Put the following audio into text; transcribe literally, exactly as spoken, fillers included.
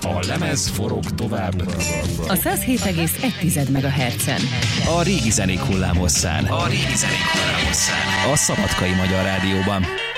A lemez forog tovább. A száz hét egész egy megahertzen. A régi zenék hullámhosszán. A régi zenék hullámhosszán. A Szabadkai Magyar Rádióban.